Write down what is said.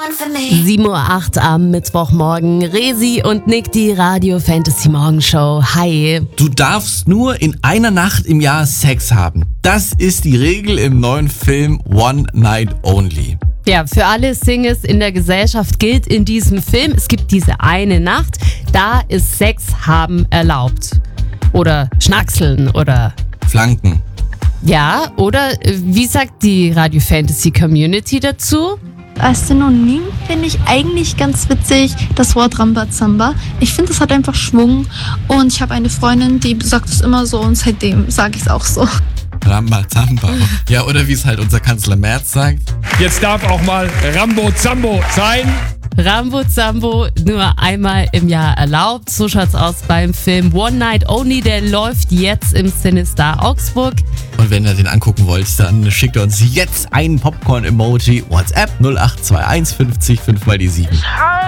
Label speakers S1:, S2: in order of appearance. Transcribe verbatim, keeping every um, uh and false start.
S1: sieben Uhr acht am Mittwochmorgen. Resi und Nick, die Radio Fantasy Morgenshow. Hi.
S2: Du darfst nur in einer Nacht im Jahr Sex haben. Das ist die Regel im neuen Film One Night Only.
S1: Ja, für alle Singles in der Gesellschaft gilt in diesem Film, es gibt diese eine Nacht, da ist Sex haben erlaubt. Oder Schnackseln oder...
S2: Flanken.
S1: Ja, oder wie sagt die Radio Fantasy Community dazu?
S3: Als Synonym finde ich eigentlich ganz witzig das Wort Rambazamba. Ich finde, es hat einfach Schwung und ich habe eine Freundin, die sagt es immer so und seitdem sage ich es auch so.
S2: Rambazamba. Ja, oder wie es halt unser Kanzler Merz sagt.
S4: Jetzt darf auch mal Rambo Zambo sein.
S1: Rambo Zambo nur einmal im Jahr erlaubt. So schaut's aus beim Film One Night Only. Der läuft jetzt im Cinestar Augsburg.
S2: Und wenn ihr den angucken wollt, dann schickt ihr uns jetzt ein Popcorn-Emoji. WhatsApp null acht zwei eins fünfzig fünf mal die sieben.